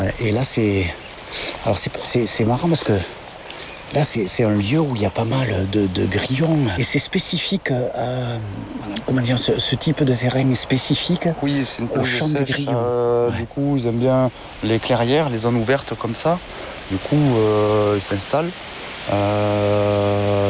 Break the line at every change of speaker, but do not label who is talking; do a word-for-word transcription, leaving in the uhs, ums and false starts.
Et là, c'est... Alors, c'est, c'est, c'est marrant parce que là, c'est, c'est un lieu où il y a pas mal de, de grillons. Et c'est spécifique à... Comment dire, ce, ce type de terrain est spécifique
Oui, c'est une
au
pelouse
champ des
sèche.
grillons.
Euh,
Ouais.
Du coup, ils aiment bien les clairières, les zones ouvertes comme ça. Du coup, euh, ils s'installent. Euh,